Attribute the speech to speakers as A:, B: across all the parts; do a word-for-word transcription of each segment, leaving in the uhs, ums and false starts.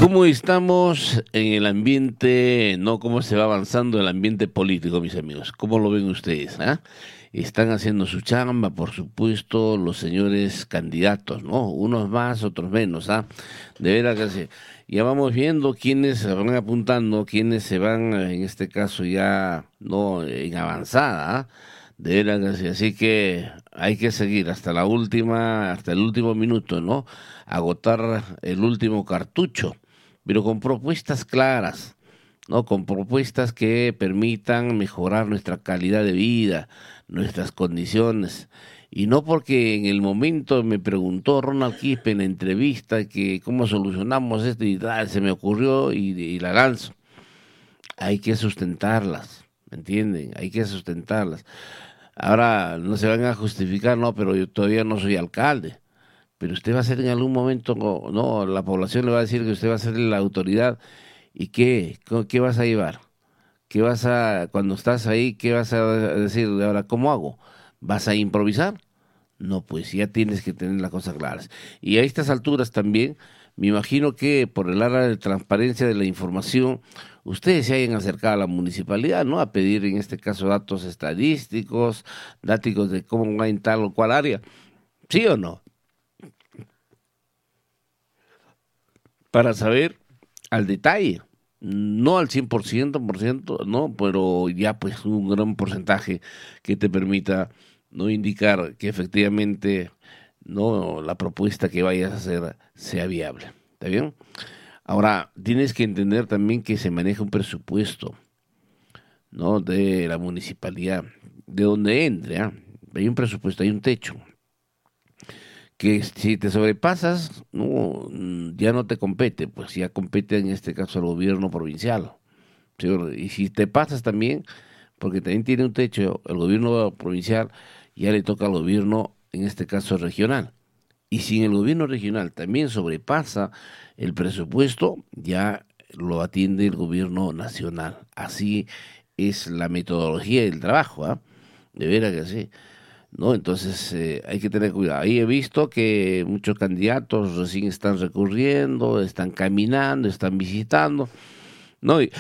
A: ¿Cómo estamos en el ambiente, no cómo se va avanzando el ambiente político, mis amigos? ¿Cómo lo ven ustedes? ¿Ah? Están haciendo su chamba, por supuesto, los señores candidatos, ¿no? Unos más, otros menos, ¿ah? De veras que sí. Ya vamos viendo quiénes se van apuntando, quiénes se van, en este caso ya, no, en avanzada, ¿ah? De veras que sí. Así que hay que seguir hasta la última, hasta el último minuto, ¿no? Agotar el último cartucho, pero con propuestas claras, ¿no? Con propuestas que permitan mejorar nuestra calidad de vida, nuestras condiciones. Y no porque en el momento me preguntó Ronald Quispe en la entrevista que cómo solucionamos esto y tal, se me ocurrió y, y la lanzo. Hay que sustentarlas, ¿me entienden? Hay que sustentarlas. Ahora no se van a justificar, no, pero yo todavía no soy alcalde. Pero usted va a ser en algún momento, no, la población le va a decir que usted va a ser la autoridad. ¿Y qué? ¿Qué vas a llevar? ¿Qué vas a, cuando estás ahí, qué vas a decir? Ahora, ¿cómo hago? ¿Vas a improvisar? No, pues ya tienes que tener las cosas claras. Y a estas alturas también, me imagino que por el área de transparencia de la información, ustedes se hayan acercado a la municipalidad, ¿no? A pedir, en este caso, datos estadísticos, datos de cómo va en tal o cual área. ¿Sí o no? Para saber al detalle, no al cien por ciento, por ciento, no, pero ya pues un gran porcentaje que te permita no indicar que efectivamente no la propuesta que vayas a hacer sea viable. ¿Está bien? Ahora, tienes que entender también que se maneja un presupuesto, ¿no? De la municipalidad, de donde entre, ¿eh? Hay un presupuesto, hay un techo que si te sobrepasas, no, ya no te compete, pues ya compete en este caso al gobierno provincial. ¿Sí? Y si te pasas también, porque también tiene un techo, el gobierno provincial ya le toca al gobierno, en este caso regional. Y si en el gobierno regional también sobrepasa el presupuesto, ya lo atiende el gobierno nacional. Así es la metodología del trabajo, ¿ah? De veras que sí. ¿No? Entonces eh, hay que tener cuidado. Ahí he visto que muchos candidatos recién están recurriendo, están caminando, están visitando, ¿no? Y,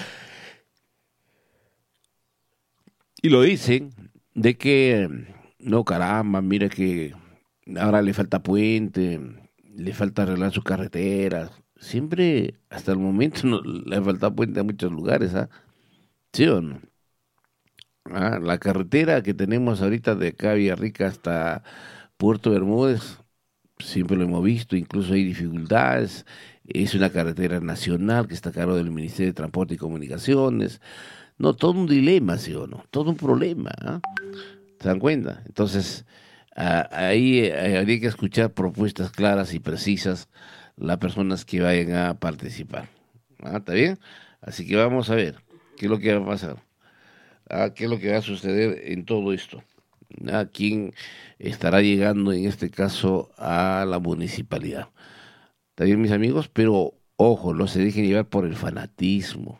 A: y lo dicen de que, no, caramba, mira que ahora le falta puente, le falta arreglar sus carreteras. Siempre, hasta el momento, no, le ha faltado puente a muchos lugares, ¿ah? ¿Sí o no? Ah, la carretera que tenemos ahorita de acá a Villarrica hasta Puerto Bermúdez, siempre lo hemos visto, incluso hay dificultades. Es una carretera nacional que está a cargo del Ministerio de Transporte y Comunicaciones. No, todo un dilema, ¿sí o no? Todo un problema, ¿ah? ¿Se dan cuenta? Entonces, ah, ahí eh, habría que escuchar propuestas claras y precisas las personas que vayan a participar. ¿Ah? ¿Está bien? Así que vamos a ver qué es lo que va a pasar. ¿Ah? ¿Qué es lo que va a suceder en todo esto? ¿A quién estará llegando en este caso a la municipalidad? ¿Está bien, mis amigos? Pero ojo, no se dejen llevar por el fanatismo.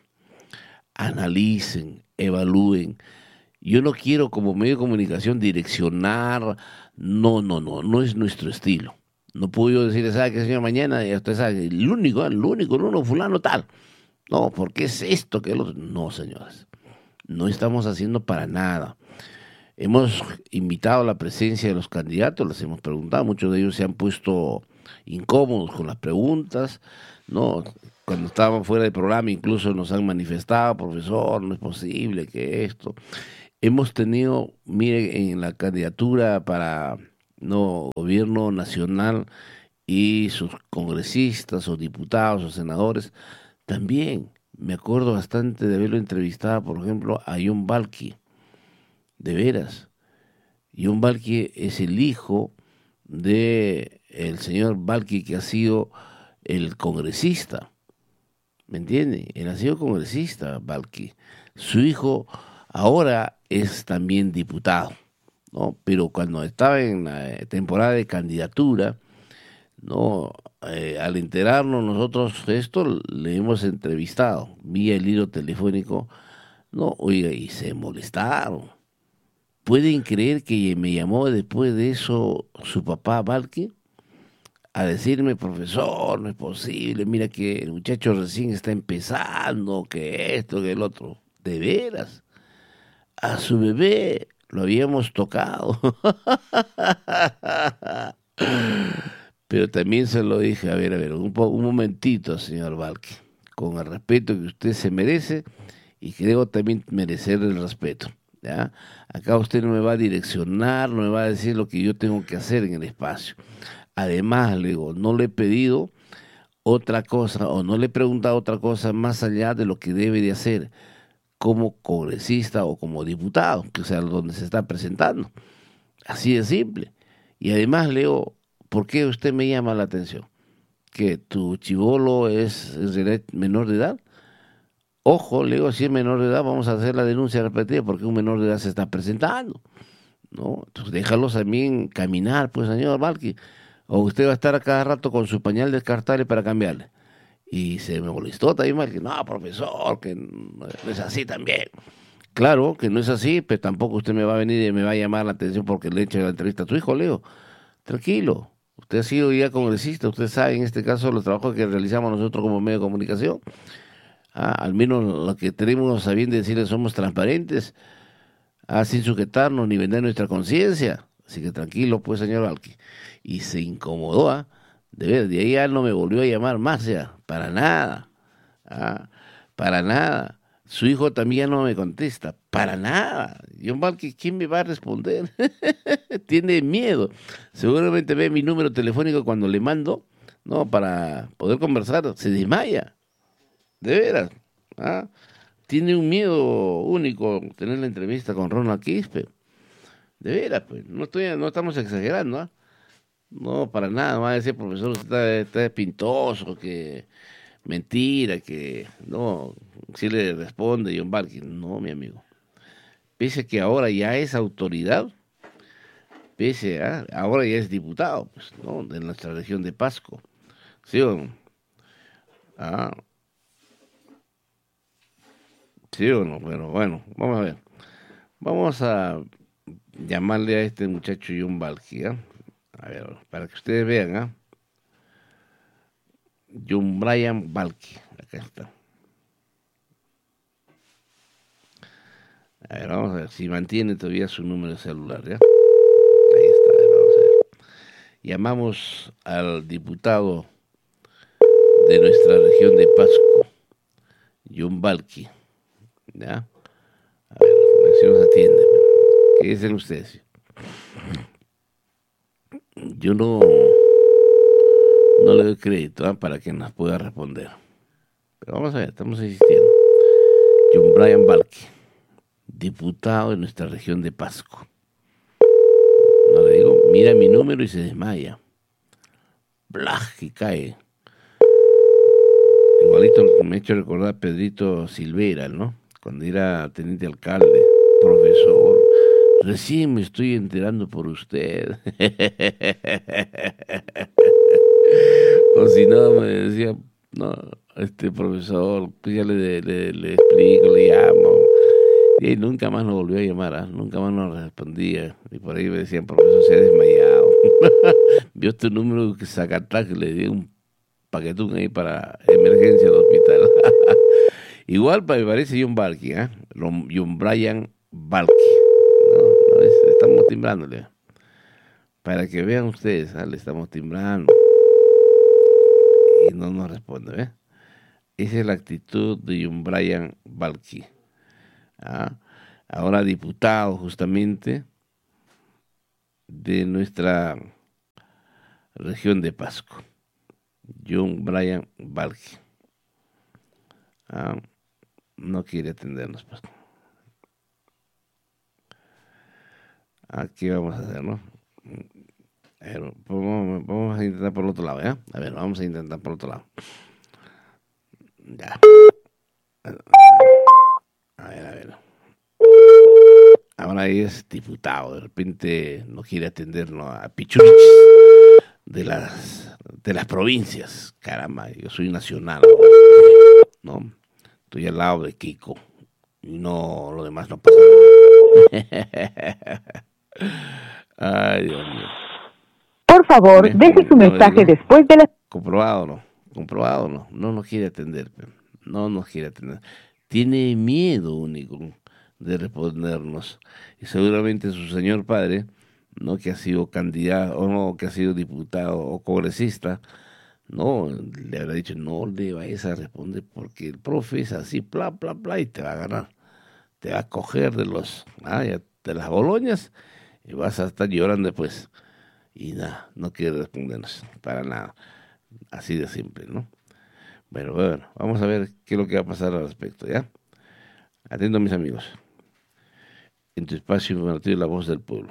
A: Analicen, evalúen. Yo no quiero como medio de comunicación direccionar. No, no, no, no es nuestro estilo. No puedo yo decir, ¿sabe qué, señor? Mañana, ya usted sabe, el único, el único, el uno, fulano, tal. No, porque es esto que el otro. No, señores. No estamos haciendo para nada. Hemos invitado a la presencia de los candidatos, les hemos preguntado, muchos de ellos se han puesto incómodos con las preguntas, ¿no? Cuando estaban fuera del programa incluso nos han manifestado, profesor, no es posible que esto. Hemos tenido, mire, en la candidatura para no gobierno nacional y sus congresistas o diputados o senadores, también me acuerdo bastante de haberlo entrevistado, por ejemplo, a John Balki. De veras, John Balki es el hijo de el señor Balki que ha sido el congresista, ¿me entiende? Él ha sido congresista, Balki. Su hijo ahora es también diputado, ¿no? Pero cuando estaba en la temporada de candidatura, no, eh, al enterarnos nosotros de esto, le hemos entrevistado vía el hilo telefónico, no, oiga, y se molestaron. ¿Pueden creer que me llamó después de eso su papá Balki? a decirme, profesor, no es posible, mira que el muchacho recién está empezando, que esto, que el otro. ¿De veras? A su bebé lo habíamos tocado. Pero también se lo dije, a ver, a ver, un, po- un momentito, señor Valque, con el respeto que usted se merece y que debo también merecer el respeto. ¿Ya? Acá usted no me va a direccionar, no me va a decir lo que yo tengo que hacer en el espacio. Además, le digo, no le he pedido otra cosa o no le he preguntado otra cosa más allá de lo que debe de hacer como congresista o como diputado, que sea donde se está presentando. Así de simple. Y además, Leo, ¿por qué usted me llama la atención? ¿Que tu chivolo es en realidad menor de edad? Ojo, Leo, si es menor de edad, vamos a hacer la denuncia repetida porque un menor de edad se está presentando, ¿no? Entonces déjalos también caminar, pues, señor Valky. O usted va a estar a cada rato con su pañal descartable para cambiarle. Y se me molestó también, Valky. No, profesor, que no es así también. Claro que no es así, pero tampoco usted me va a venir y me va a llamar la atención porque le he hecho la entrevista a tu hijo, Leo. Tranquilo. Usted ha sido ya congresista, usted sabe en este caso los trabajos que realizamos nosotros como medio de comunicación. Ah, al menos lo que tenemos a bien decirle somos transparentes, ah, sin sujetarnos ni vender nuestra conciencia. Así que tranquilo, pues, señor Valky. Y se incomodó, ¿ah? De ver, de ahí ya no me volvió a llamar más, ya, para nada. Ah, para nada. Su hijo también no me contesta, para nada. John Valky, ¿quién me va a responder? Tiene miedo. Seguramente ve mi número telefónico cuando le mando, no, para poder conversar, se desmaya, de veras. ¿Ah? Tiene un miedo único tener la entrevista con Ronald Quispe. De veras, pues, no estoy, no estamos exagerando, ¿ah? No, para nada, va a decir, profesor, usted está, está pintoso, que mentira, que no, si le responde John Barkin, no, mi amigo. Pese a que ahora ya es autoridad, pese a, ahora ya es diputado, pues, ¿no? De nuestra región de Pasco. ¿Sí o no? Ah, sí o no, pero bueno, vamos a ver. Vamos a llamarle a este muchacho John Balki, ¿ah? A ver, para que ustedes vean, ¿ah? John Brian Balki, acá está. A ver, vamos a ver si mantiene todavía su número de celular, ¿ya? Ahí está, a ver, vamos a ver. Llamamos al diputado de nuestra región de Pasco, John Balki, ¿ya? A ver, si nos atiende. ¿Qué dicen ustedes? Yo no, no le doy crédito, ¿ah? Para que nos pueda responder. Pero vamos a ver, estamos insistiendo. John Brian Balki, diputado de nuestra región de Pasco. No le digo, mira mi número y se desmaya. Blah, y cae. Igualito me ha hecho recordar a Pedrito Silveira, ¿no? Cuando era teniente alcalde, profesor. Recién me estoy enterando por usted. O si no, me decía, no, este profesor, pues ya le, le, le explico, le llamo. Y nunca más nos volvió a llamar, ¿ah? Nunca más nos respondía. Y por ahí me decían, profesor, se ha desmayado. Vio tu número que saca atrás, que le di un paquetón ahí para emergencia del hospital. Igual me parece John Balki, ¿eh? John Brian Balki. No, no es, estamos timbrándole. Para que vean ustedes, ¿eh? Le estamos timbrando. Y no nos responde, ¿eh? Esa es la actitud de John Brian Balki. ¿Ah? Ahora diputado justamente de nuestra región de Pasco, John Brian Balki. ¿Ah? No quiere atendernos, pues. Aquí vamos a hacer, ¿no? A ver, vamos, vamos a intentar por el otro lado, ¿ya? A ver, vamos a intentar por el otro lado. Ya. A ver, a ver. Ahora es diputado, de repente no quiere atendernos a pichurichis de las, de las provincias. Caramba, yo soy nacional ahora, ¿no? Estoy al lado de Kiko. Y no, lo demás no pasa nada. Ay, Dios mío.
B: Por favor,
A: ¿Ve?
B: deje su
A: No,
B: mensaje
A: digo,
B: después de la...
A: comprobado no, comprobado no, no nos quiere atender, pe, no nos quiere atender. Tiene miedo único de respondernos. Y seguramente su señor padre, no que ha sido candidato, o no, que ha sido diputado o congresista, no, le habrá dicho, no le vayas a responder porque el profe es así, bla, bla, bla, y te va a ganar. Te va a coger de los, ah, ya, de las boloñas y vas a estar llorando después. Y nada, no quiere respondernos, para nada. Así de simple, ¿no? Bueno, bueno, vamos a ver qué es lo que va a pasar al respecto, ¿ya? Atento, mis amigos. En tu espacio informativo, La Voz del Pueblo.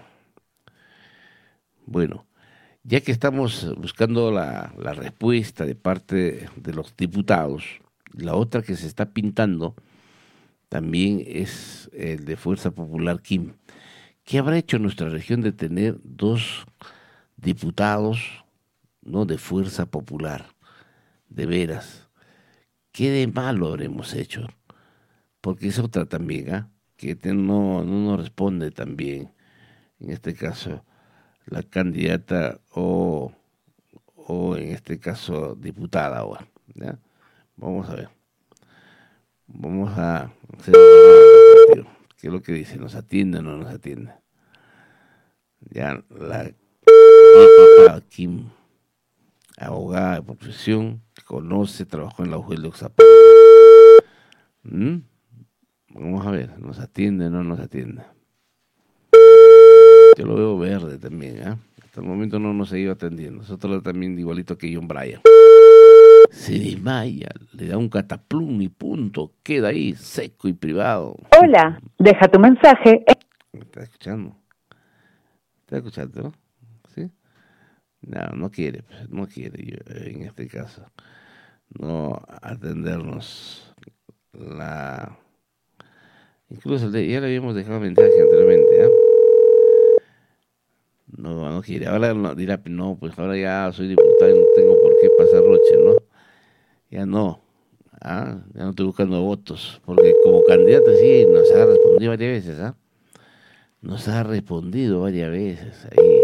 A: Bueno, ya que estamos buscando la, la respuesta de parte de los diputados, la otra que se está pintando también es el de Fuerza Popular Kim. ¿Qué habrá hecho nuestra región de tener dos diputados, no, de Fuerza Popular? De veras, ¿qué de malo habremos hecho? Porque es otra también, ¿ah? Que te- no, no nos responde también, en este caso, la candidata o, o en este caso, diputada ahora, ¿ya? Vamos a ver, vamos a hacer qué es lo que dice, ¿nos atiende o no nos atiende? Ya, la diputada Kim, abogada de profesión, conoce, trabajó en la U G L de Oxapampa. ¿Mm? Vamos a ver, ¿nos atiende o no nos atiende? Yo lo veo verde también, ¿ah? ¿eh? Hasta el momento no nos ha ido atendiendo. Nosotros también igualito que John Bryan. Se desmaya, le da un cataplum y punto. Queda ahí, seco y privado.
B: Hola, deja tu mensaje.
A: ¿Me está escuchando? ¿Está escuchando, no? ¿Sí? No, no quiere, pues, no quiere yo, en este caso. No atendernos la... Incluso le- ya le habíamos dejado mensaje anteriormente, ¿ah? No, no quiere. Ahora no, dirá, no, pues ahora ya soy diputado y no tengo por qué pasar roche, ¿no? Ya no. Ah, ya no estoy buscando votos. Porque como candidato sí nos ha respondido varias veces, ¿ah? Nos ha respondido varias veces ahí.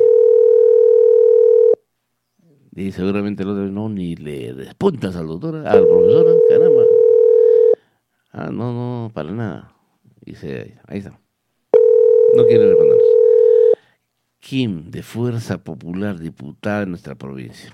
A: Y seguramente el otro no, ni le respondas al doctor, al profesor, caramba. Ah, no, no, para nada. Dice, ahí está. No quiere respondernos. Kim, de Fuerza Popular, diputada de nuestra provincia.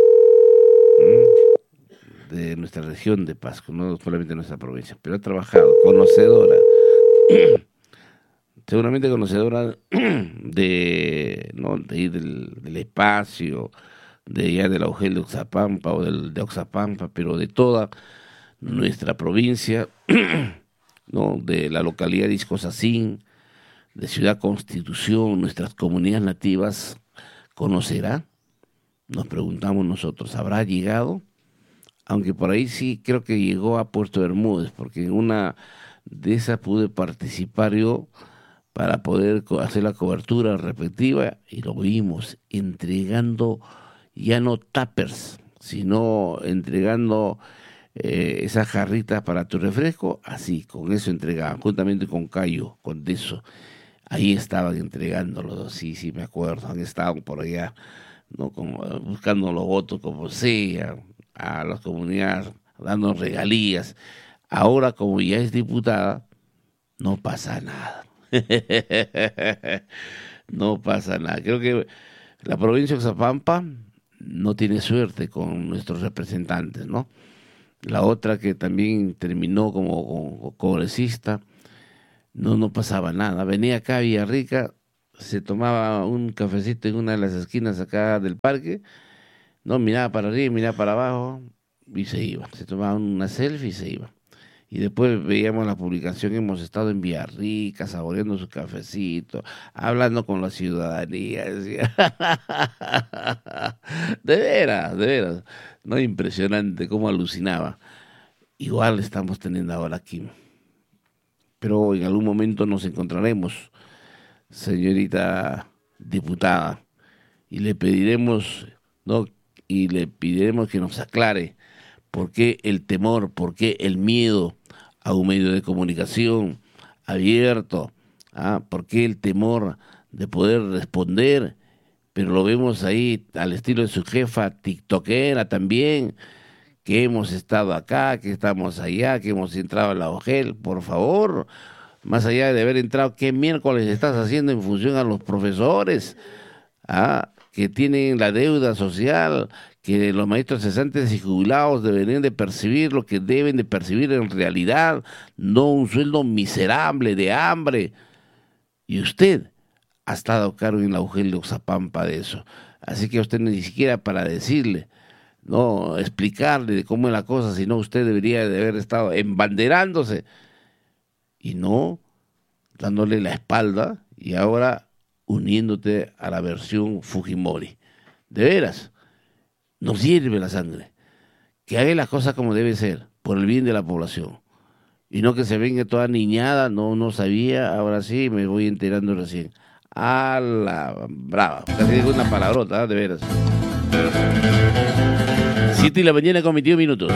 A: ¿Mm? De nuestra región de Pasco, no solamente de nuestra provincia, pero ha trabajado, conocedora, seguramente conocedora de, ¿no? de ahí del, del espacio, de allá de la U G L de Oxapampa o del, de Oxapampa, pero de toda nuestra provincia, ¿no? De la localidad de Iscosacín, de Ciudad Constitución, nuestras comunidades nativas, ¿conocerá? Nos preguntamos nosotros, ¿habrá llegado? Aunque por ahí sí creo que llegó a Puerto Bermúdez, porque en una de esas pude participar yo para poder co- hacer la cobertura respectiva y lo vimos entregando ya no tuppers, sino entregando eh, esas jarritas para tu refresco, así, con eso entregaban, juntamente con Cayo, con eso. Ahí estaban entregándolos, sí, sí, me acuerdo, han estado por allá, ¿no? Como, eh, buscando los votos como sea, a las comunidades, dando regalías. Ahora, como ya es diputada, no pasa nada. No pasa nada. Creo que la provincia de Oxapampa no tiene suerte con nuestros representantes, ¿no? La otra que también terminó como, como congresista, no, no pasaba nada. Venía acá a Villarrica, se tomaba un cafecito en una de las esquinas acá del parque, no miraba para arriba, miraba para abajo y se iba. Se tomaba una selfie y se iba. Y después veíamos la publicación, hemos estado en Villarrica, saboreando su cafecito, hablando con la ciudadanía. Decía. De veras, de veras. No, impresionante cómo alucinaba. Igual estamos teniendo ahora aquí. Pero en algún momento nos encontraremos, señorita diputada, y le pediremos, ¿no? Y le pediremos que nos aclare por qué el temor, por qué el miedo a un medio de comunicación abierto, ¿ah? ¿Por qué el temor de poder responder pero lo vemos ahí al estilo de su jefa tiktokera también, que hemos estado acá, que estamos allá, que hemos entrado a la O G E L. Por favor, más allá de haber entrado, ¿qué miércoles estás haciendo en función a los profesores? Ah, que tienen la deuda social, que los maestros cesantes y jubilados deberían de percibir lo que deben de percibir en realidad, no un sueldo miserable de hambre. Y usted ha estado a cargo en la U G E L de Oxapampa de eso. Así que usted ni siquiera para decirle, no explicarle de cómo es la cosa, sino usted debería de haber estado embanderándose y no dándole la espalda y ahora uniéndote a la versión Fujimori. De veras, nos hierve la sangre. Que haga las cosas como debe ser, por el bien de la población. Y no que se venga toda niñada, no, no sabía, ahora sí me voy enterando recién. A la brava, casi digo una palabrota, ¿eh? De veras. Siete y la mañana con veintidós minutos.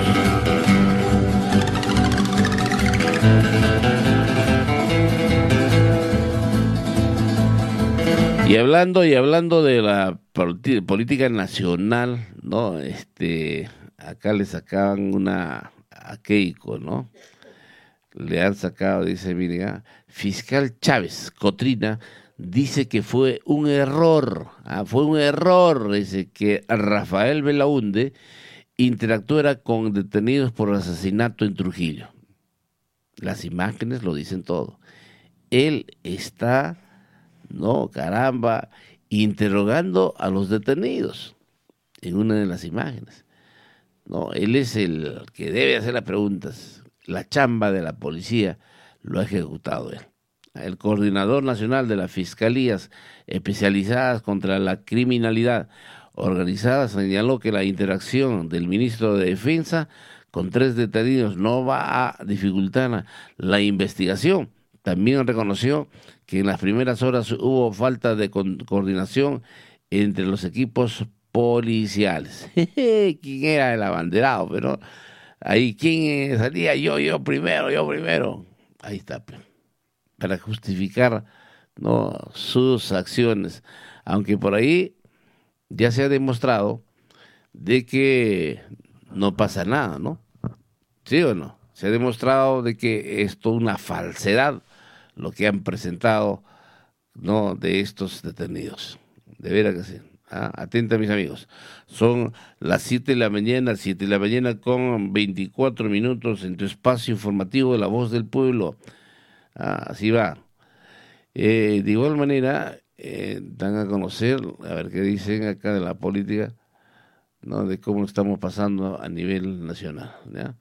A: Y hablando y hablando de la política nacional, ¿no? Este, acá le sacaban una a Keiko, ¿no? Le han sacado, dice, mire, ah, fiscal Chávez Cotrina dice que fue un error, ah, fue un error, dice que Rafael Belaúnde interactuara con detenidos por asesinato en Trujillo. Las imágenes lo dicen todo. Él está, no, caramba, interrogando a los detenidos en una de las imágenes. No, él es el que debe hacer las preguntas. La chamba de la policía lo ha ejecutado él. El coordinador nacional de las fiscalías especializadas contra la criminalidad organizada señaló que la interacción del ministro de Defensa con tres detenidos no va a dificultar la investigación. También reconoció que en las primeras horas hubo falta de co- coordinación entre los equipos policiales. ¿Quién era el abanderado? Pero ahí, ¿quién salía? Yo, yo primero, yo primero. Ahí está, pues, para justificar, ¿no?, sus acciones. Aunque por ahí ya se ha demostrado de que no pasa nada, ¿no? ¿Sí o no? Se ha demostrado de que es toda una falsedad lo que han presentado, ¿no?, de estos detenidos. De veras que sí. ¿Ah? Atenta, mis amigos. Son las siete de la mañana, siete de la mañana con veinticuatro minutos en tu espacio informativo de La Voz del Pueblo. Ah, así va. Eh, de igual manera, eh, dan a conocer, a ver qué dicen acá de la política, ¿no?, de cómo estamos pasando a nivel nacional, ¿ya?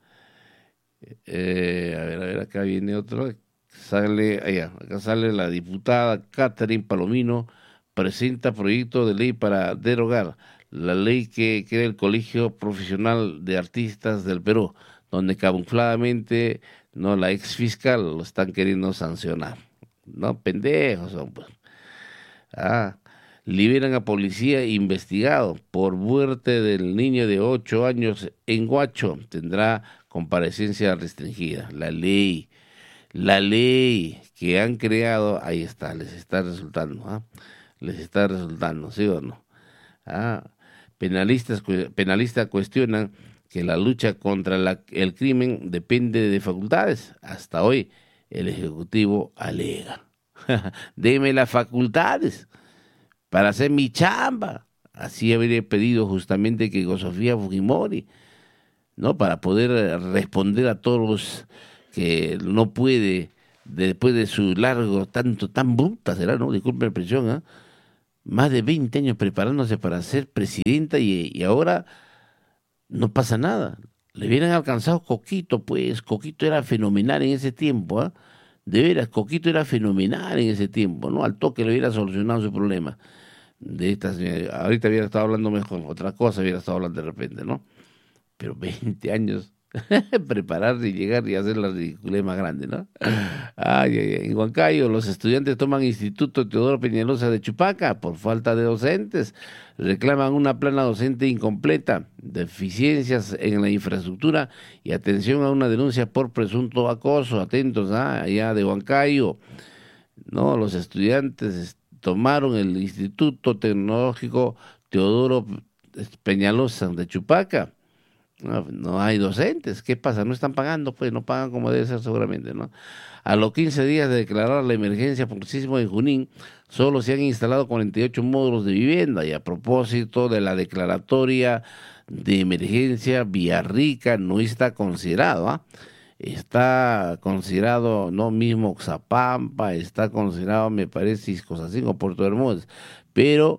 A: Eh, a ver, a ver, acá viene otro, sale, allá, acá sale la diputada Catherine Palomino, presenta proyecto de ley para derogar la ley que crea el Colegio Profesional de Artistas del Perú, donde camufladamente, no, la ex fiscal lo están queriendo sancionar. No, pendejos son, pues. Ah, liberan a policía investigado por muerte del niño de ocho años en Huacho. Tendrá comparecencia restringida. La ley, la ley que han creado, ahí está, les está resultando, ¿ah? Les está resultando, ¿sí o no? Ah, penalistas, penalistas cuestionan que la lucha contra la, el crimen depende de facultades. Hasta hoy el Ejecutivo alega. Deme las facultades para hacer mi chamba. Así habría pedido justamente que Sofía Fujimori, ¿no?, para poder responder a todos los que no puede, después de su largo, tanto, tan bruta será, ¿no? Disculpe la expresión, ¿eh? Más de veinte años preparándose para ser presidenta y, y ahora no pasa nada. Le hubieran alcanzado Coquito, pues. Coquito era fenomenal en ese tiempo, ¿ah? ¿eh? De veras, Coquito era fenomenal en ese tiempo, ¿no? Al toque le hubiera solucionado su problema. De estas, ahorita hubiera estado hablando mejor, otra cosa hubiera estado hablando de repente, ¿no? Pero veinte años, prepararse y llegar y hacer la ridiculez más grande, ¿no? Ay, ay, ay. En Huancayo, los estudiantes toman Instituto Teodoro Peñalosa de Chupaca por falta de docentes. Reclaman una plana docente incompleta, deficiencias en la infraestructura y atención a una denuncia por presunto acoso. Atentos, ¿ah? Allá de Huancayo, ¿no? Los estudiantes tomaron el Instituto Tecnológico Teodoro Peñalosa de Chupaca. No, no hay docentes, ¿qué pasa? No están pagando, pues no pagan como debe ser seguramente, ¿no? A los quince días de declarar la emergencia por sismo en Junín, solo se han instalado cuarenta y ocho módulos de vivienda, y a propósito de la declaratoria de emergencia, Villarrica no está considerado, ¿ah? Está considerado, no mismo Oxapampa, está considerado, me parece, Iscozacingo o Puerto Hermoso, pero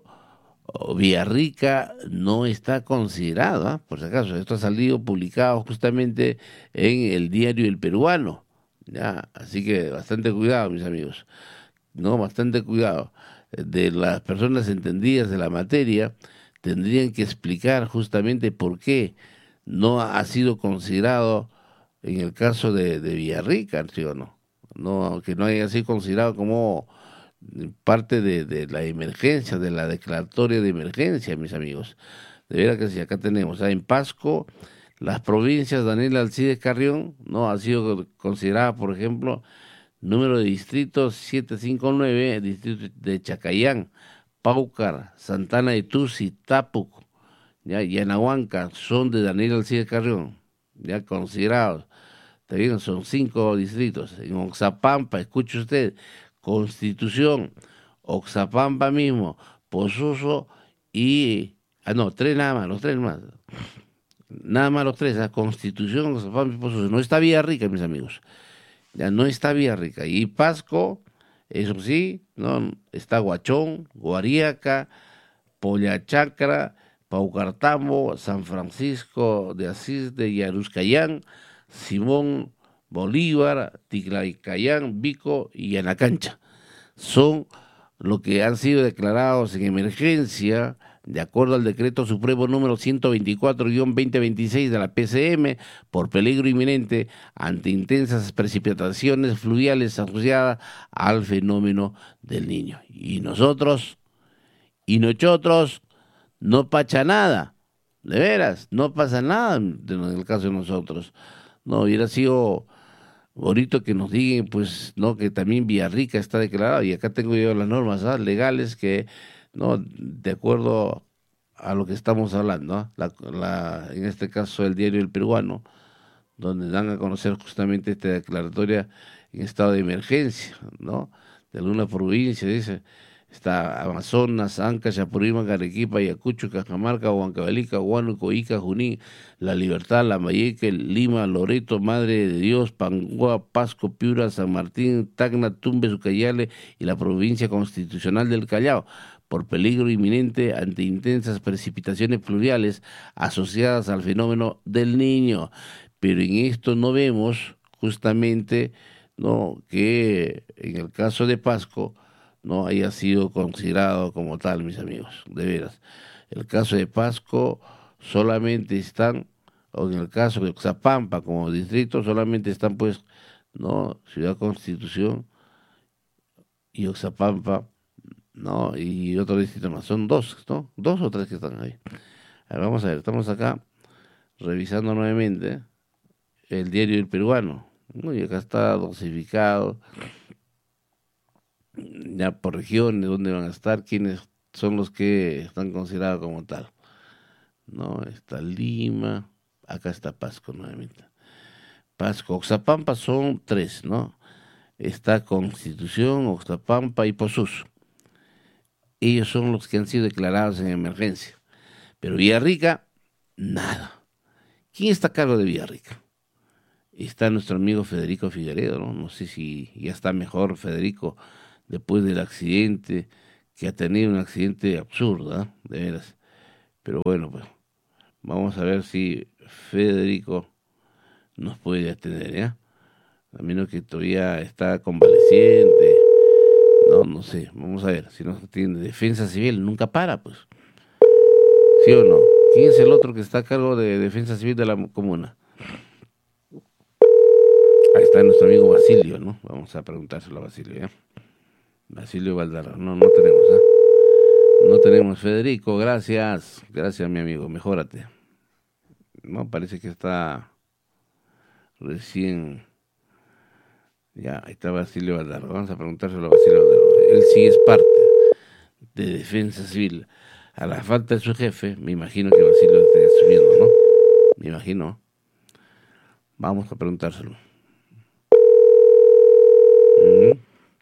A: Villarrica no está considerado, ¿eh? Por si acaso, esto ha salido publicado justamente en el diario El Peruano, ¿ya? Así que bastante cuidado, mis amigos, no, bastante cuidado. De las personas entendidas de la materia, tendrían que explicar justamente por qué no ha sido considerado en el caso de, de Villarrica, ¿sí o no? No, que no haya sido considerado como parte de, de la emergencia, de la declaratoria de emergencia, mis amigos. De veras que sí, acá tenemos, ¿ah? En Pasco, las provincias Daniel Alcides Carrión, no ha sido considerada, por ejemplo, número de distritos setecientos cincuenta y nueve, distrito de Chacayán, Paucar, Santana de Tusi, Tapuc, ya, y Anahuanca, son de Daniel Alcides Carrión, ya considerados. También son cinco distritos. En Oxapampa, escuche usted, Constitución, Oxapampa mismo, Pozuzo y... Ah, no, tres nada más, los tres más. Nada más los tres, ¿ah? Constitución, Oxapampa y Pozuzo. No está Villarrica, mis amigos. Ya no está Villarrica. Y Pasco, eso sí, no está Huachón, Guariaca, Pollachacra, Paucartambo, San Francisco de Asís de Yaruscayán, Simón Bolívar, Ticlaycayán, Vico y Anacancha. Son los que han sido declarados en emergencia de acuerdo al decreto supremo número ciento veinticuatro guión veinte veintiséis de la P C M por peligro inminente ante intensas precipitaciones fluviales asociadas al fenómeno del Niño. Y nosotros, y nosotros, no pacha nada, de veras, no pasa nada en el caso de nosotros. No, hubiera sido bonito que nos digan, pues, no, que también Villarrica está declarado, y acá tengo yo las normas, ¿ah?, legales que, no, de acuerdo a lo que estamos hablando, ¿ah? la, la, en este caso el diario El Peruano, donde dan a conocer justamente esta declaratoria en estado de emergencia, ¿no? De alguna provincia, dice, está Amazonas, Anca, Chapurímac, Arequipa, Ayacucho, Cajamarca, Huancavelica, Huánuco, Ica, Junín, La Libertad, Lambayeque, Lima, Loreto, Madre de Dios, Pangoa, Pasco, Piura, San Martín, Tacna, Tumbes, Ucayale y la provincia constitucional del Callao, por peligro inminente ante intensas precipitaciones pluviales asociadas al fenómeno del Niño. Pero en esto no vemos justamente, no, que en el caso de Pasco no haya sido considerado como tal, mis amigos, de veras. El caso de Pasco solamente están, o en el caso de Oxapampa como distrito, solamente están pues, no, Ciudad Constitución y Oxapampa, no, y otro distrito más, son dos, ¿no? Dos o tres que están ahí. A ver, vamos a ver, estamos acá revisando nuevamente el diario El Peruano, ¿no? Y acá está dosificado ya por regiones, dónde van a estar, quiénes son los que están considerados como tal. No, está Lima, acá está Pasco nuevamente. Pasco, Oxapampa son tres, ¿no? Está Constitución, Oxapampa y Pozuzo. Ellos son los que han sido declarados en emergencia. Pero Villarrica, nada. ¿Quién está a cargo de Villarrica? Está nuestro amigo Federico Figueredo, ¿no? No sé si ya está mejor Federico después del accidente, que ha tenido un accidente absurdo, ¿eh? De veras. Pero bueno, pues vamos a ver si Federico nos puede atender, ¿ya? A menos que todavía está convaleciente. No, no sé, vamos a ver si nos atiende. Defensa Civil nunca para, pues. ¿Sí o no? ¿Quién es el otro que está a cargo de Defensa Civil de la comuna? Ahí está nuestro amigo Basilio, ¿no? Vamos a preguntárselo a Basilio, ¿ya? Basilio Valdarra, no, no tenemos, ¿eh? No tenemos. Federico, gracias. Gracias, mi amigo, mejórate. No, parece que está recién... Ya, ahí está Basilio Valdarra. Vamos a preguntárselo a Basilio Valdarra. Él sí es parte de Defensa Civil a la falta de su jefe, me imagino que Basilio está subiendo, ¿no? Me imagino. Vamos a preguntárselo. Mm.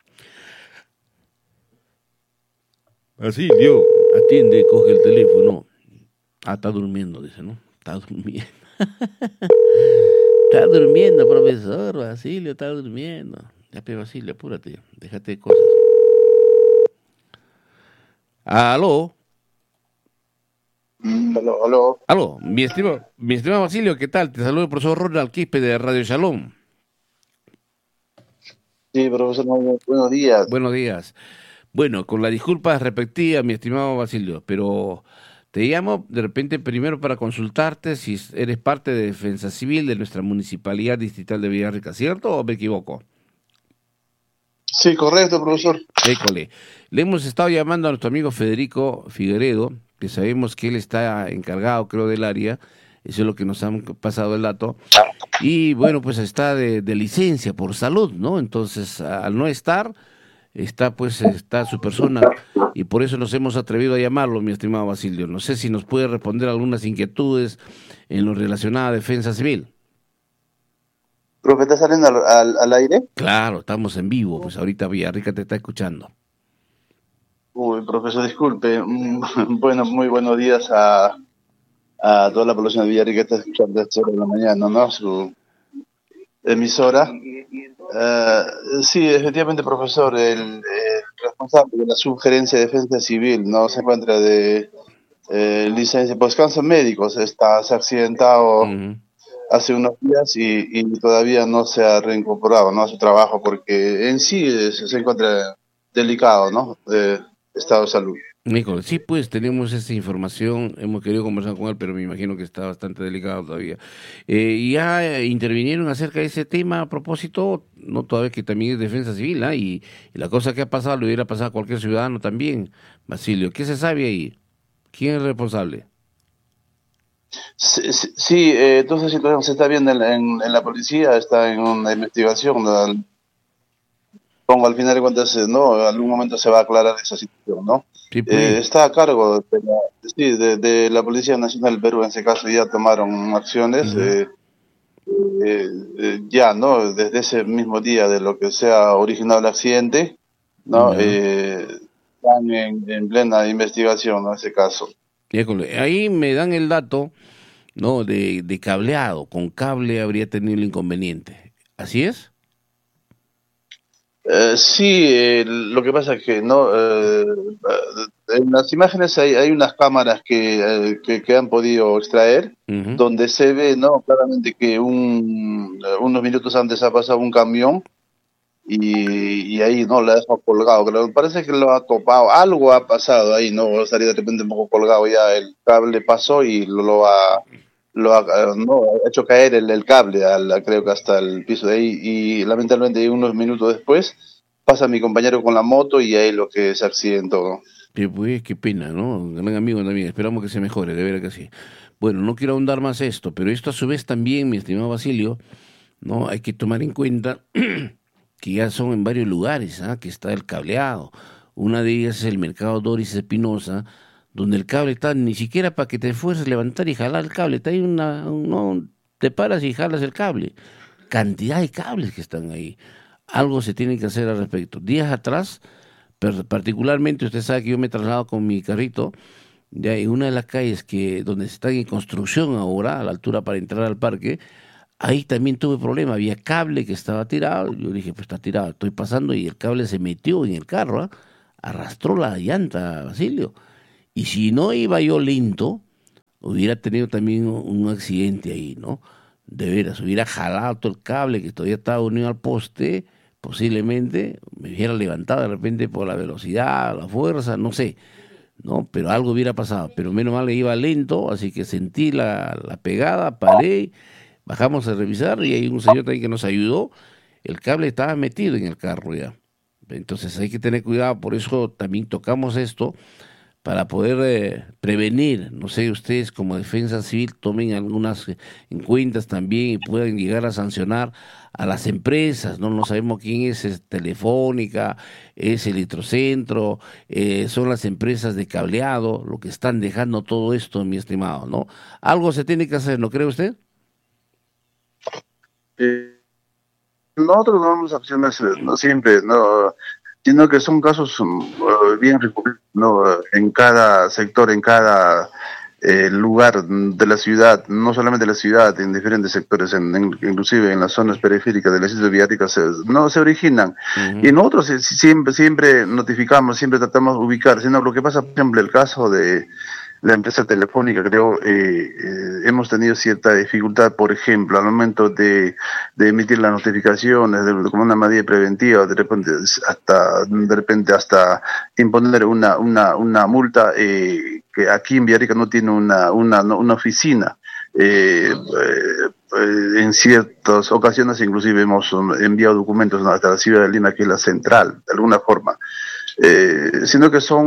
A: Basilio, atiende, coge el teléfono. Ah, está durmiendo, dice, ¿no? Está durmiendo. Está durmiendo, profesor. Basilio está durmiendo. Ya, pe, Basilio, apúrate. Déjate de cosas. ¿Aló?
C: Aló, aló.
A: Aló, mi estimado, mi estimado Basilio, ¿qué tal? Te saluda el profesor Ronald Quispe de Radio Shalom.
C: Sí, profesor, muy buenos días.
A: Buenos días. Bueno, con la disculpa respectiva, mi estimado Basilio, pero te llamo de repente primero para consultarte si eres parte de Defensa Civil de nuestra Municipalidad Distrital de Villarrica, ¿cierto o me equivoco?
C: Sí, correcto, profesor.
A: École. Le hemos estado llamando a nuestro amigo Federico Figueredo, que sabemos que él está encargado, creo, del área. Eso es lo que nos han pasado el dato. Y bueno, pues está de, de licencia por salud, ¿no? Entonces, al no estar, está pues está su persona y por eso nos hemos atrevido a llamarlo, mi estimado Basilio. No sé si nos puede responder algunas inquietudes en lo relacionado a Defensa Civil.
C: ¿Profe, está saliendo al, al, al aire?
A: Claro, estamos en vivo, pues ahorita Villarrica te está escuchando.
C: Uy, profesor, disculpe. Bueno, muy buenos días a, a toda la población de Villarrica que está escuchando a esta hora de la mañana, ¿no? Su emisora. Uh, sí, efectivamente, profesor, el, el responsable de la subgerencia de Defensa Civil no se encuentra de eh, licencia por descansos médicos, está se ha accidentado uh-huh. hace unos días y, y todavía no se ha reincorporado, ¿no?, a su trabajo porque en sí se, se encuentra delicado, ¿no?, de estado de salud.
A: Nicolás, sí, pues tenemos esa información, hemos querido conversar con él, pero me imagino que está bastante delicado todavía. Eh, ¿Ya intervinieron acerca de ese tema a propósito? No, todavía que también es Defensa Civil, ¿eh? y, y la cosa que ha pasado le hubiera pasado a cualquier ciudadano también. Basilio, ¿qué se sabe ahí? ¿Quién es el responsable?
C: Sí, sí, sí eh, entonces situación se está viendo en, en, en la policía, está en una investigación. Al, pongo al final de cuentas, no, en algún momento se va a aclarar esa situación, ¿no? Sí, pues. eh, está a cargo de la, sí, de, de la Policía Nacional del Perú, en ese caso ya tomaron acciones, uh-huh. eh, eh, eh, ya, ¿no? Desde ese mismo día de lo que se ha originado el accidente, ¿no? Uh-huh. eh, están en, en plena investigación, ¿no?, en ese caso.
A: Ahí me dan el dato, ¿no?, de, de cableado, con cable habría tenido el inconveniente, ¿así es?
C: Eh, sí, eh, lo que pasa es que no eh, en las imágenes hay, hay unas cámaras que, eh, que, que han podido extraer, uh-huh. donde se ve, no, claramente que un, unos minutos antes ha pasado un camión y, y ahí no lo ha dejado colgado, pero parece que lo ha topado, algo ha pasado ahí, no estaría de repente un poco colgado ya, el cable pasó y lo, lo ha lo ha, no, ha hecho caer el, el cable, al, creo que hasta el piso de ahí, y lamentablemente unos minutos después pasa mi compañero con la moto y ahí lo que se accidentó, ¿no?
A: Sí, pues qué pena, ¿no? Gran amigo también, esperamos que se mejore, de verdad que sí. Bueno, no quiero ahondar más esto, pero esto a su vez también, mi estimado Basilio, no hay que tomar en cuenta que ya son en varios lugares, ¿ah? Que está el cableado. Una de ellas es el mercado Doris Espinosa, donde el cable está ni siquiera para que te fuerces a levantar y jalar el cable, está ahí una, no, te paras y jalas el cable. Cantidad de cables que están ahí. Algo se tiene que hacer al respecto. Días atrás, particularmente, usted sabe que yo me he trasladado con mi carrito, ya en una de las calles que donde están en construcción ahora, a la altura para entrar al parque, ahí también tuve problema, había cable que estaba tirado, yo dije, pues está tirado, estoy pasando y el cable se metió en el carro, ¿eh? Arrastró la llanta, Basilio. Y si no iba yo lento, hubiera tenido también un accidente ahí, ¿no? De veras, hubiera jalado todo el cable que todavía estaba unido al poste, posiblemente me hubiera levantado de repente por la velocidad, la fuerza, no sé, ¿no? Pero algo hubiera pasado. Pero menos mal que iba lento, así que sentí la, la pegada, paré, bajamos a revisar y hay un señor también que nos ayudó. El cable estaba metido en el carro ya. Entonces hay que tener cuidado, por eso también tocamos esto, para poder eh, prevenir. No sé, ustedes como Defensa Civil tomen algunas eh, en cuentas también y puedan llegar a sancionar a las empresas, no no sabemos quién es, es Telefónica, es Electrocentro, eh, son las empresas de cableado, lo que están dejando todo esto, mi estimado, ¿no? Algo se tiene que hacer, ¿no cree usted?
C: Eh, nosotros no damos acciones, eh, no siempre, no, sino que son casos um, bien recurrentes, ¿no? En cada sector, en cada eh, lugar de la ciudad, no solamente de la ciudad, en diferentes sectores, en, en, inclusive en las zonas periféricas de la ciudad de Villarrica, se, no se originan. Uh-huh. Y nosotros eh, siempre, siempre notificamos, siempre tratamos de ubicar, sino lo que pasa, por ejemplo, el caso de la empresa telefónica, creo, eh, eh, hemos tenido cierta dificultad, por ejemplo, al momento de, de emitir las notificaciones, de, como una medida preventiva, de repente hasta, de repente hasta imponer una, una, una multa, eh, que aquí en Villarrica no tiene una, una, una oficina. Eh, eh, en ciertas ocasiones inclusive hemos enviado documentos hasta la ciudad de Lima, que es la central, de alguna forma. Eh, sino que son,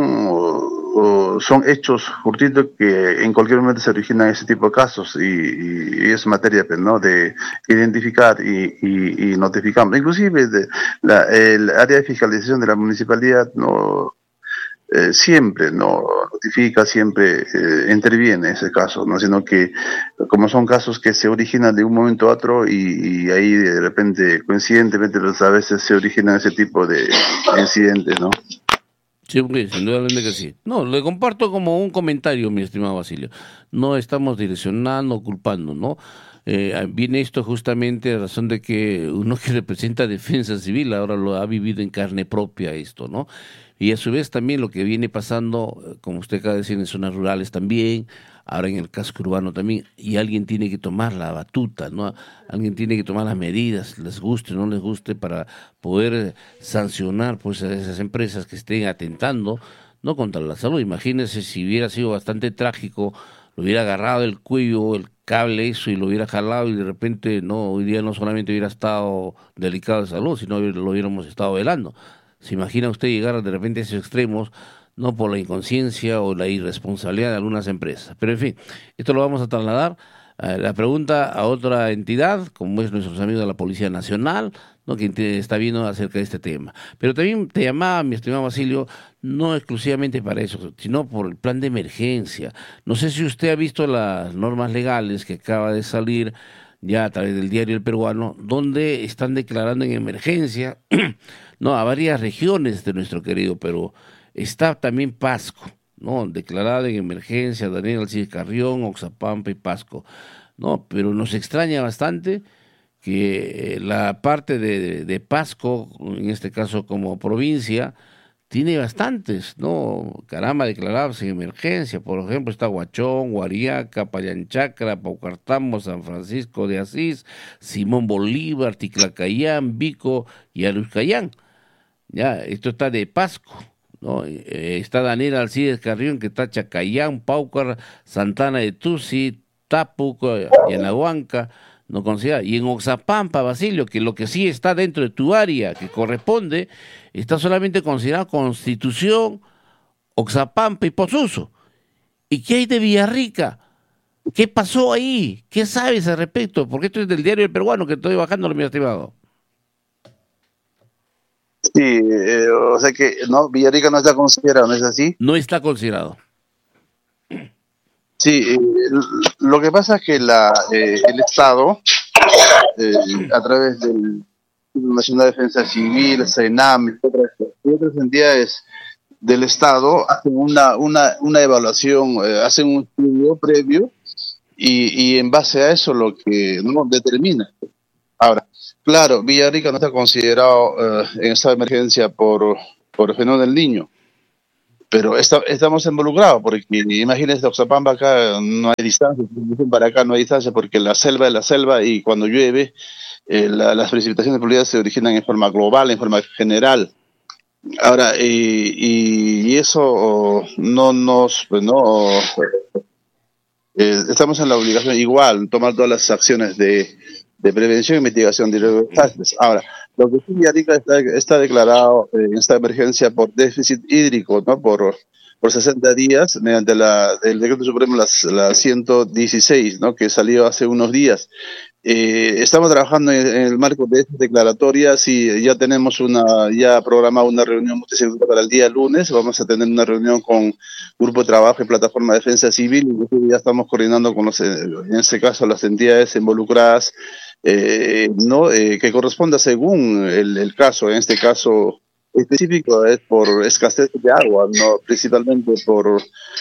C: uh, son hechos fortuitos que en cualquier momento se originan ese tipo de casos y, y, y es materia, ¿no?, de identificar y, y, y notificamos. Inclusive de la, el área de fiscalización de la municipalidad no eh, siempre no notifica, siempre eh, interviene en ese caso, no, sino que como son casos que se originan de un momento a otro y, y ahí de repente coincidentemente a veces se originan ese tipo de incidentes, ¿no?
A: Sí, pues, indudablemente que sí. No, le comparto como un comentario, mi estimado Basilio. No estamos direccionando, culpando, ¿no? Eh, viene esto justamente a razón de que uno que representa Defensa Civil ahora lo ha vivido en carne propia esto, ¿no? Y a su vez también lo que viene pasando, como usted acaba de decir, en zonas rurales también, ahora en el casco urbano también, y alguien tiene que tomar la batuta, ¿no? Alguien tiene que tomar las medidas, les guste o no les guste, para poder sancionar pues a esas empresas que estén atentando, no contra la salud. Imagínense si hubiera sido bastante trágico, lo hubiera agarrado el cuello, el cable eso, y lo hubiera jalado y de repente, no, hoy día no solamente hubiera estado delicado de salud, sino lo hubiéramos estado velando. ¿Se imagina usted llegar de repente a esos extremos, no por la inconsciencia o la irresponsabilidad de algunas empresas? Pero en fin, esto lo vamos a trasladar eh, la pregunta a otra entidad, como es nuestros amigos de la Policía Nacional, ¿no?, que está viendo acerca de este tema. Pero también te llamaba, mi estimado Basilio, no exclusivamente para eso, sino por el plan de emergencia. No sé si usted ha visto las normas legales que acaba de salir ya a través del diario El Peruano, donde están declarando en emergencia no a varias regiones de nuestro querido Perú. Está también Pasco, ¿no?, declarada en emergencia, Daniel Alcides Carrión, Oxapampa y Pasco, ¿no? Pero nos extraña bastante que la parte de, de Pasco, en este caso como provincia, tiene bastantes, ¿no? Caramba, declarados en emergencia. Por ejemplo, está Huachón, Huariaca, Payanchacra, Paucartambo, San Francisco de Asís, Simón Bolívar, Ticlacayán, Vico y Aluscayán. Ya, esto está de Pasco, ¿no? Eh, está Daniel Alcides Carrión, que está Chacayán, Paucar, Santana de Tusi, Tapuco, Yanahuanca, no considera. Y en Oxapampa, Basilio, que lo que sí está dentro de tu área que corresponde, está solamente considerado Constitución, Oxapampa y Pozuzo. ¿Y qué hay de Villarrica? ¿Qué pasó ahí? ¿Qué sabes al respecto? Porque esto es del diario El Peruano que estoy bajando, mi estimado.
C: Sí, eh, o sea que no, Villarrica no está considerado, ¿no es así?
A: No está considerado.
C: Sí, eh, lo que pasa es que la, eh, el Estado, eh, a través del Nacional de Defensa Civil, SENAM y otras, y otras entidades del Estado, hacen una, una, una evaluación, eh, hacen un estudio previo y, y en base a eso lo que no determina. Ahora, claro, Villarrica no está considerado eh, en estado de emergencia por, por el fenómeno del Niño. Pero está, estamos involucrados, porque imagínense, Oxapampa acá no hay distancia, para acá no hay distancia, porque la selva es la selva y cuando llueve, eh, la, las precipitaciones de pluvial se originan en forma global, en forma general. Ahora, eh, y, y eso oh, no nos, pues no, eh, estamos en la obligación igual, tomar todas las acciones de, de prevención y mitigación de los desastres. Ahora, lo que sí Villarrica está, está declarado eh, en esta emergencia por déficit hídrico, ¿no? Por, por sesenta días mediante la, el decreto supremo la, la ciento dieciséis, ¿no? Que salió hace unos días. Eh, estamos trabajando en, en el marco de estas declaratorias y ya tenemos una, ya programada una reunión multisectorial para el día lunes. Vamos a tener una reunión con Grupo de Trabajo y Plataforma de Defensa Civil. Inclusive ya estamos coordinando con los, en este caso, las entidades involucradas, eh, no, eh, que corresponda según el, el caso. En este caso específico es por escasez de agua, no principalmente por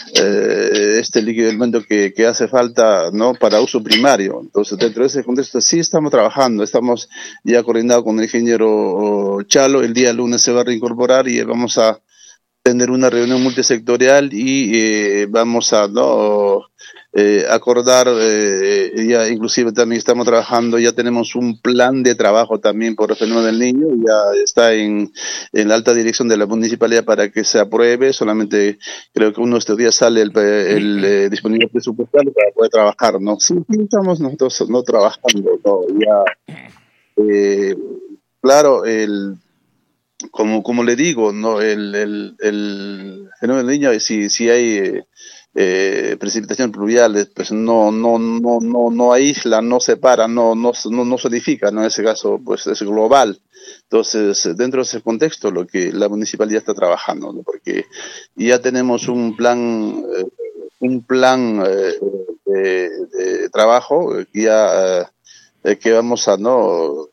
C: eh, este líquido elemento que, que hace falta, no, para uso primario. Entonces, dentro de ese contexto sí estamos trabajando, estamos ya coordinados con el ingeniero Chalo. El día lunes se va a reincorporar y vamos a tener una reunión multisectorial y eh, vamos a no eh, acordar, eh, ya inclusive también estamos trabajando, ya tenemos un plan de trabajo también por el fenómeno del niño, ya está en, en la alta dirección de la municipalidad para que se apruebe. Solamente creo que uno de estos días sale el, el eh, disponible presupuestario para poder trabajar, ¿no? Sí, sí estamos nosotros no trabajando, ¿no? Ya, eh, claro, el como como le digo, no, el el, el fenómeno del niño, si si hay eh, eh, precipitación pluvial, pues no no no no no aísla, no separa, no no no, no solidifica, ¿no? En ese caso, pues es global. Entonces, dentro de ese contexto, lo que la municipalidad está trabajando, ¿no? Porque ya tenemos un plan eh, un plan eh, de, de trabajo que ya eh, que vamos a no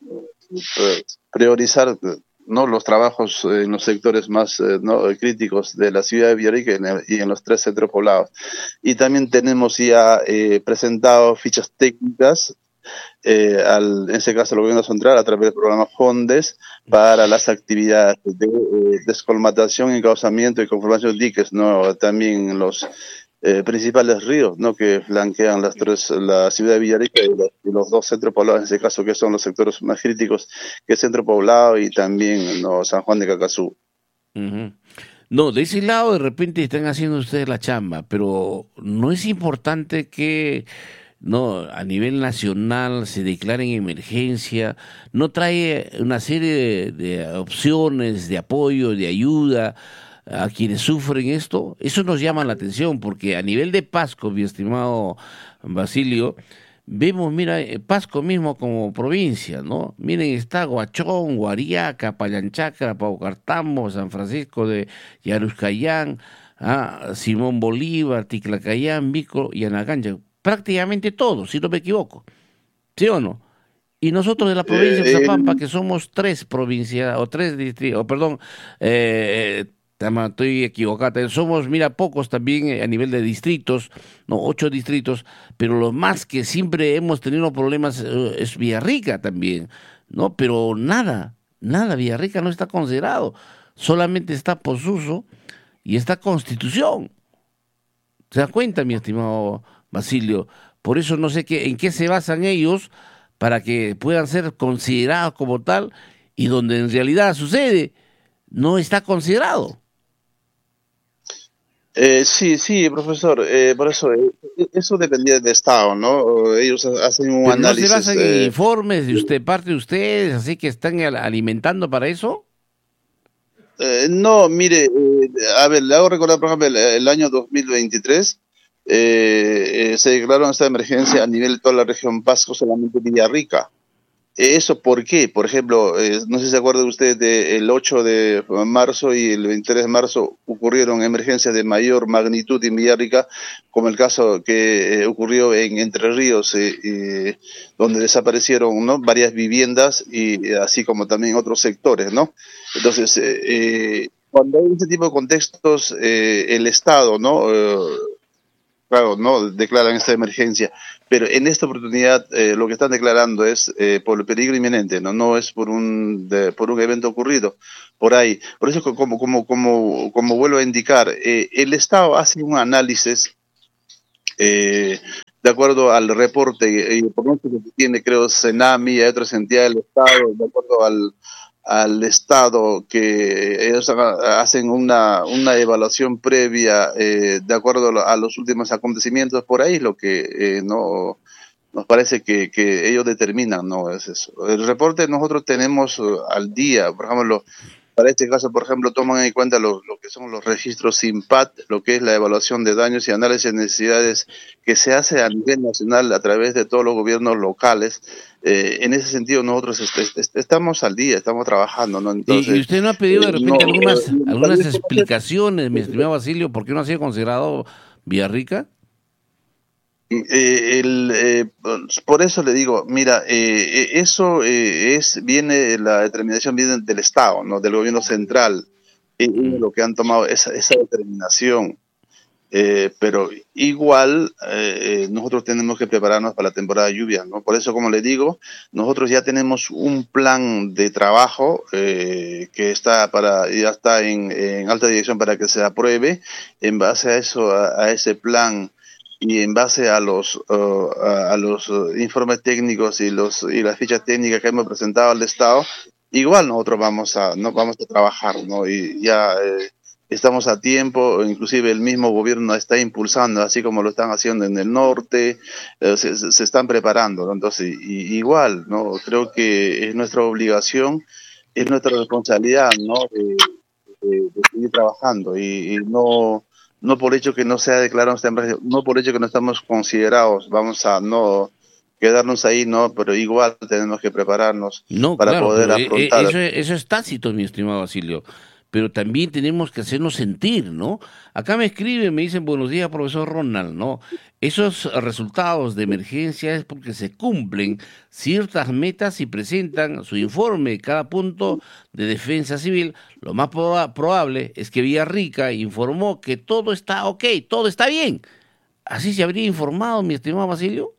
C: priorizar, no, los trabajos en los sectores más eh, no, críticos de la ciudad de Villarrica y en, y en los tres centros poblados. Y también tenemos ya eh, presentado fichas técnicas eh, al, en ese caso al gobierno central a través del programa FONDES para las actividades de eh, descolmatación, encauzamiento y conformación de diques, ¿no? También los Eh, principales ríos, ¿no? Que flanquean las tres, la ciudad de Villarrica y los, y los dos centros poblados, en ese caso, que son los sectores más críticos, que es Centro Poblado y también, ¿no? San Juan de Cacazú.
A: Uh-huh. No, de ese lado de repente están haciendo ustedes la chamba, pero no es importante que no a nivel nacional se declare en emergencia, no trae una serie de, de opciones de apoyo, de ayuda a quienes sufren esto. Eso nos llama la atención, porque a nivel de Pasco, mi estimado Basilio, vemos, mira, Pasco mismo como provincia, ¿no? Miren, está Huachón, Guariaca, Pallanchacra, Paucartambo, San Francisco de Yaruscayán, ah, Simón Bolívar, Ticlacayán, Vico y Anacancha, prácticamente todo, si no me equivoco, ¿sí o no? Y nosotros de la provincia de
C: Eh,
A: Zapampa, que somos tres provincias, o tres distritos, o perdón, eh, estoy equivocada, somos, mira, pocos también a nivel de distritos, no, ocho distritos, pero lo más que siempre hemos tenido problemas eh, es Villarrica también, ¿no? Pero nada, nada, Villarrica no está considerado, solamente está Posuso y está Constitución. ¿Se da cuenta, mi estimado Basilio? Por eso no sé qué, en qué se basan ellos para que puedan ser considerados como tal, y donde en realidad sucede, no está considerado.
C: Eh, sí, sí, profesor, eh, por eso, eh, eso dependía del Estado, ¿no? Ellos hacen un
A: Pero
C: análisis.
A: ¿no se basan
C: eh,
A: en informes de usted, parte de ustedes, así que están alimentando para eso?
C: eh, no, mire, eh, a ver, le hago recordar, por ejemplo, el, el año dos mil veintitrés eh, eh, se declaró esta emergencia a nivel de toda la región Pasco, solamente Villarrica. ¿Eso por qué? Por ejemplo, eh, no sé si se acuerda usted del ocho de marzo y el veintitrés de marzo ocurrieron emergencias de mayor magnitud en Villarrica, como el caso que eh, ocurrió en Entre Ríos, eh, eh, donde desaparecieron, ¿no?, varias viviendas y eh, así como también otros sectores, ¿no? Entonces, eh, eh, cuando hay ese tipo de contextos, eh, el Estado, ¿no?, eh, claro, no declaran esta emergencia, pero en esta oportunidad eh, lo que están declarando es eh, por el peligro inminente, no no es por un de, por un evento ocurrido por ahí. Por eso, como como como como vuelvo a indicar, eh, el Estado hace un análisis eh, de acuerdo al reporte y eh, por que tiene, creo, Senami y otras entidades del Estado, de acuerdo al al Estado, que ellos hacen una, una evaluación previa eh, de acuerdo a los últimos acontecimientos por ahí, lo que eh, no nos parece que, que ellos determinan, no es eso. El reporte nosotros tenemos uh, al día, por ejemplo, Para este caso, por ejemplo, toman en cuenta lo, lo que son los registros SIMPAT, lo que es la evaluación de daños y análisis de necesidades que se hace a nivel nacional a través de todos los gobiernos locales. Eh, en ese sentido, nosotros est est est estamos al día, estamos trabajando, ¿no? Entonces,
A: ¿Y usted no ha pedido de repente
C: eh, no,
A: algunas,
C: eh,
A: algunas explicaciones, mi estimado Basilio, por qué no ha sido considerado Villarrica?
C: Eh, el, eh, por eso le digo, mira, eh, eso eh, es viene la determinación viene del Estado, no del gobierno central, y
A: Mm.
C: lo que han tomado esa, esa determinación. Eh, pero igual eh, nosotros tenemos que prepararnos para la temporada de lluvia, ¿no? Por eso, como le digo, nosotros ya tenemos un plan de trabajo eh, que está para ya está en, en alta dirección para que se apruebe. En base a eso, a, a ese plan y en base a los uh, a, a los uh, informes técnicos y los y las fichas técnicas que hemos presentado al Estado, igual nosotros vamos a no vamos a trabajar, ¿no? Y ya eh, estamos a tiempo, inclusive el mismo gobierno está impulsando, así como lo están haciendo en el norte, eh, se, se están preparando, ¿no? Entonces, y, igual, ¿no? Creo que es nuestra obligación, es nuestra responsabilidad, ¿no? De, de, de seguir trabajando y, y no no por hecho que no sea declarado, no por hecho que no estamos considerados, vamos a no quedarnos ahí, no, pero igual tenemos que prepararnos
A: No,
C: para
A: claro,
C: poder
A: pero e- e-
C: afrontar.
A: eso, eso es tácito, mi estimado Basilio. Pero también tenemos que hacernos sentir, ¿no? Acá me escriben, me dicen, buenos días, profesor Ronald, ¿no? Esos resultados de emergencia es porque se cumplen ciertas metas y presentan su informe cada punto de defensa civil. Lo más proba- probable es que Villarrica informó que todo está ok, todo está bien. ¿Así se habría informado, mi estimado Basilio?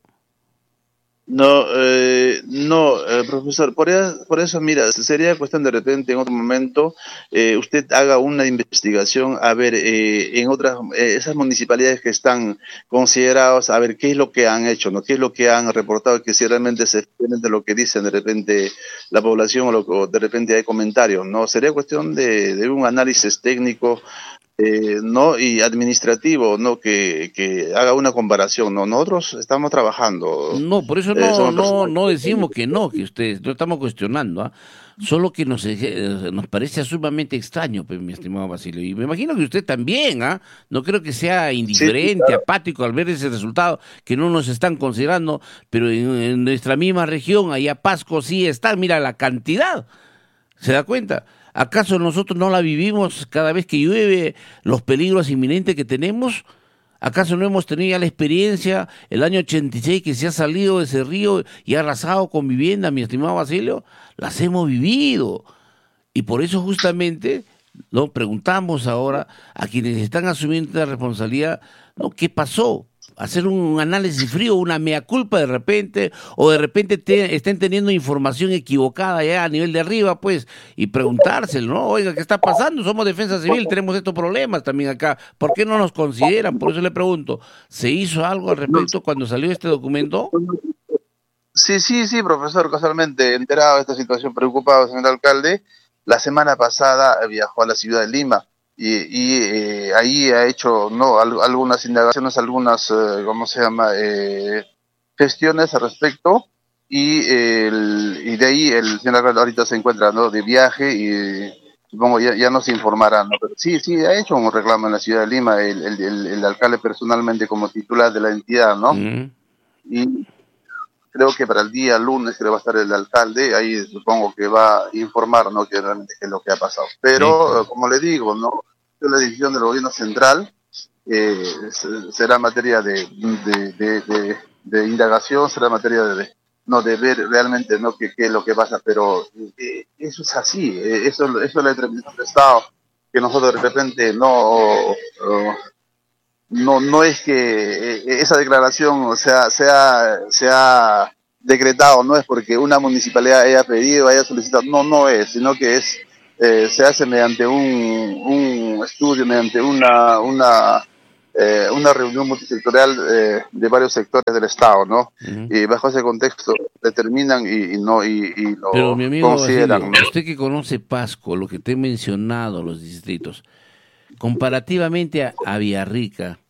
C: No, eh, no, eh, profesor, por eso, por eso, mira, sería cuestión de repente en otro momento eh, usted haga una investigación a ver eh, en otras, eh, esas municipalidades que están considerados, a ver qué es lo que han hecho, ¿no? Qué es lo que han reportado, que si realmente se extienden de lo que dicen de repente la población o, lo, o de repente hay comentarios, ¿no? Sería cuestión de, de un análisis técnico eh, no y administrativo, no que, que haga una comparación, no nosotros estamos trabajando,
A: No, por eso
C: eh,
A: no,
C: somos
A: no,
C: personas
A: no decimos
C: técnicas.
A: que no, que ustedes no estamos cuestionando, ¿ah? Solo que nos, eje- nos parece sumamente extraño, pues, mi estimado Basilio. Y me imagino que usted también, ¿ah? No creo que sea
C: Sí, sí,
A: indiferente,
C: claro.
A: apático al ver ese resultado, que no nos están considerando, pero en, en nuestra misma región, allá Pasco, sí está, mira la cantidad. ¿Se da cuenta? ¿Acaso nosotros no la vivimos cada vez que llueve, los peligros inminentes que tenemos? ¿Acaso no hemos tenido ya la experiencia el año ochenta y seis que se ha salido de ese río y ha arrasado con vivienda, mi estimado Basilio? Las hemos vivido. Y por eso justamente no preguntamos ahora a quienes están asumiendo esta responsabilidad, ¿no? ¿Qué pasó? Hacer un análisis frío, una mea culpa de repente, o de repente te, estén teniendo información equivocada ya a nivel de arriba, pues, y preguntárselo, ¿no? Oiga, ¿qué está pasando? Somos defensa civil, tenemos estos problemas también acá. ¿Por qué no nos consideran? Por eso le pregunto, ¿se hizo algo al
C: No,
A: respecto cuando salió este documento?
C: sí, sí, sí, profesor, casualmente enterado de esta situación, preocupado, señor alcalde, la semana pasada viajó a la ciudad de Lima y, y eh, ahí ha hecho no al, algunas indagaciones, algunas, eh, ¿cómo se llama?, eh, gestiones al respecto y, el, y de ahí el señor alcalde ahorita se encuentra, ¿no?, de viaje y supongo ya, ya nos informarán, ¿no? Pero sí, sí, ha hecho un reclamo en la ciudad de Lima, el, el, el, el alcalde personalmente como titular de la entidad, ¿no?
A: Mm.
C: Y creo que para el día lunes que va a estar el alcalde, ahí supongo que va a informar, ¿no?, que realmente qué es lo que ha pasado.
A: Sí,
C: Pero,
A: claro.
C: eh, como le digo, ¿no?, la decisión del gobierno central eh, será materia de, de, de, de, de indagación, será materia de, no, de ver realmente, ¿no?, qué, qué es lo que pasa, pero eh, eso es así, eh, eso, eso es la determinación del Estado, que nosotros de repente no... Uh, no no es que eh, esa declaración sea sea sea decretado, no es porque una municipalidad haya pedido, haya solicitado, no no es, sino que es eh, se hace mediante un, un estudio, mediante una una eh, una reunión multisectorial eh, de varios sectores del Estado, ¿no?
A: Ujú.
C: Y bajo ese contexto determinan y, y no y, y
A: Pero
C: lo
A: mi amigo
C: consideran,
A: Basilio,
C: ¿no?
A: usted que conoce Pasco, lo que te he mencionado, los distritos, comparativamente a, a Villarrica,